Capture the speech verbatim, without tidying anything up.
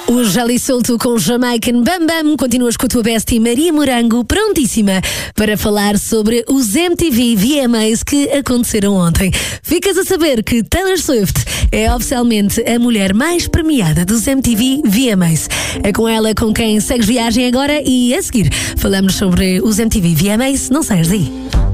O Jelly Solto com Jamaican Bam Bam. Continuas com a tua bestie Maria Morango, prontíssima para falar sobre os M T V V M As que aconteceram ontem. Ficas a saber que Taylor Swift é oficialmente a mulher mais premiada dos M T V V M As. É com ela com quem segues viagem agora e a seguir falamos sobre os M T V V M As. Não saias daí.